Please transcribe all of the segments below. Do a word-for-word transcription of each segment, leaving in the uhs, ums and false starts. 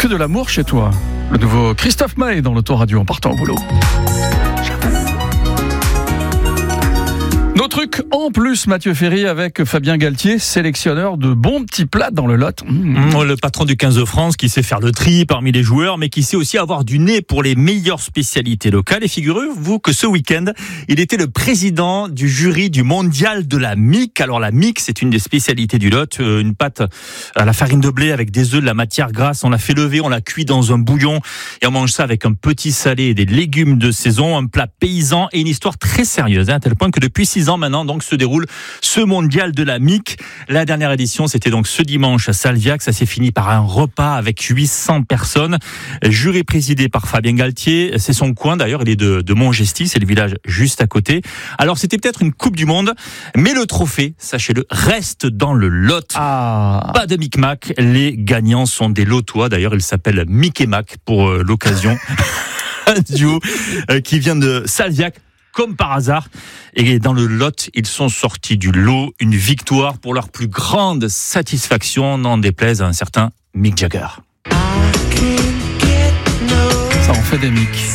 que de l'amour chez toi. Le nouveau Christophe Maé dans l'autoradio en partant au boulot. Nos trucs en plus, Mathieu Ferry avec Fabien Galtier, sélectionneur de bons petits plats dans le Lot. Mmh. Le patron du quinze de France qui sait faire le tri parmi les joueurs, mais qui sait aussi avoir du nez pour les meilleures spécialités locales. Et figurez-vous que ce week-end, il était le président du jury du mondial de la mique. Alors la mique, c'est une des spécialités du Lot, une pâte à la farine de blé avec des œufs, de la matière grasse. On la fait lever, on la cuit dans un bouillon et on mange ça avec un petit salé et des légumes de saison, un plat paysan et une histoire très sérieuse, hein, à tel point que depuis six ans maintenant donc se déroule ce mondial de la mique. La dernière édition, c'était donc ce dimanche à Salviac. Ça s'est fini par un repas avec huit cents personnes. Jury présidé par Fabien Galtier. C'est son coin d'ailleurs, il est de, de Montgesty, c'est le village juste à côté. Alors c'était peut-être une Coupe du Monde, mais le trophée, sachez-le, reste dans le Lot. Ah. Pas de micmac. Les gagnants sont des Lotois. D'ailleurs, ils s'appellent Mick et Mac pour euh, l'occasion. Un duo euh, qui vient de Salviac. Comme par hasard, et dans le Lot, ils sont sortis du lot, une victoire pour leur plus grande satisfaction, n'en déplaise à un certain Mick Jagger. Ça en fait des Mick.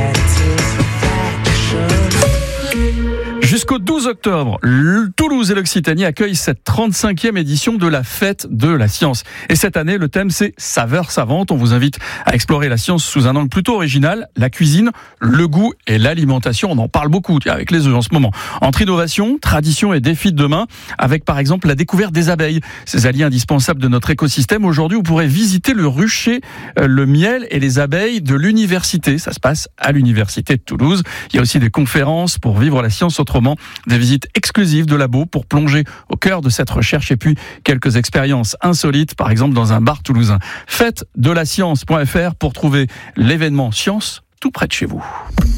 Jusqu'au douze octobre, Toulouse et l'Occitanie accueillent cette trente-cinquième édition de la Fête de la Science. Et cette année, le thème, c'est Saveurs savantes. On vous invite à explorer la science sous un angle plutôt original, la cuisine, le goût et l'alimentation. On en parle beaucoup avec les œufs en ce moment. Entre innovation, tradition et défis de demain, avec par exemple la découverte des abeilles. Ces alliés indispensables de notre écosystème. Aujourd'hui, vous pourrez visiter le rucher, le miel et les abeilles de l'université. Ça se passe à l'université de Toulouse. Il y a aussi des conférences pour vivre la science autrement. Des visites exclusives de labos pour plonger au cœur de cette recherche et puis quelques expériences insolites, par exemple dans un bar toulousain. fête de la science point f r pour trouver l'événement science tout près de chez vous.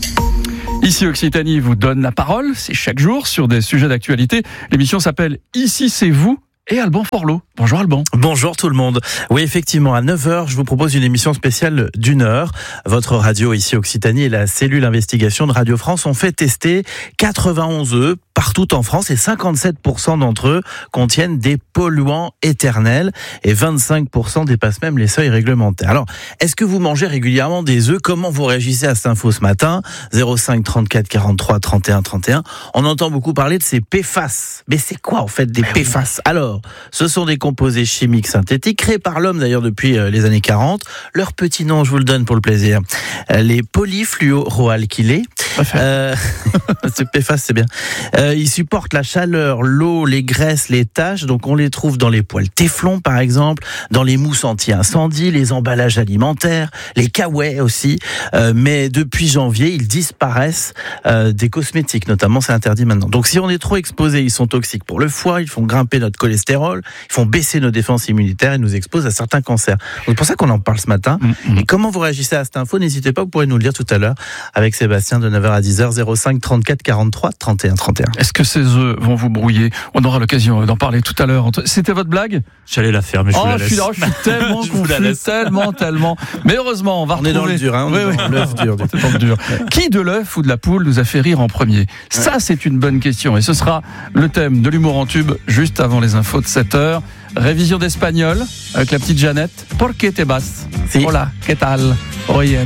Ici Occitanie vous donne la parole, c'est chaque jour sur des sujets d'actualité. L'émission s'appelle Ici c'est vous et Alban Forlot. Bonjour Alban. Bonjour tout le monde. Oui, effectivement, à neuf heures, je vous propose une émission spéciale d'une heure. Votre radio ici Occitanie et la cellule investigation de Radio France ont fait tester quatre-vingt-onze œufs partout en France et cinquante-sept pour cent d'entre eux contiennent des polluants éternels et vingt-cinq pour cent dépassent même les seuils réglementaires. Alors, est-ce que vous mangez régulièrement des œufs ? Comment vous réagissez à cette info ce matin ? zéro cinq trente-quatre quarante-trois trente et un trente et un. On entend beaucoup parler de ces P F A S. Mais c'est quoi en fait des P F A S ? Alors, ce sont des composés chimiques synthétiques créés par l'homme d'ailleurs depuis les années quarante. Leur petit nom, je vous le donne pour le plaisir. Les polyfluoroalkylés. Euh, ce P F A S, c'est bien. Euh, ils supportent la chaleur, l'eau, les graisses, les taches. Donc on les trouve dans les poêles Téflon par exemple, dans les mousses anti-incendie, les emballages alimentaires, les caouets aussi. Euh, mais depuis janvier, ils disparaissent euh, des cosmétiques, notamment, c'est interdit maintenant. Donc si on est trop exposé, ils sont toxiques pour le foie, ils font grimper notre cholestérol, ils font baisser nos défenses immunitaires et nous exposent à certains cancers. Donc c'est pour ça qu'on en parle ce matin. Mmh. Et comment vous réagissez à cette info ? N'hésitez pas, vous pourrez nous le dire tout à l'heure avec Sébastien de neuf heures à dix heures, zéro cinq trente-quatre quarante-trois trente et un trente et un. Est-ce que ces œufs vont vous brouiller ? On aura l'occasion d'en parler tout à l'heure. C'était votre blague ? J'allais la faire, mais je oh, vous la laisse. laisse. Je suis, je suis tellement confus, tellement, tellement. Mais heureusement, on va on retrouver... est dans le dur, hein, on oui, est oui. dans l'œuf dur. C'est dans le dur. Qui de l'œuf ou de la poule nous a fait rire en premier ? Ça, c'est une bonne question. Et ce sera le thème de l'humour en tube juste avant les infos de sept heures. Révision d'espagnol avec la petite Jeannette. ¿Por qué te vas? Si. Hola, ¿qué tal? Oyen.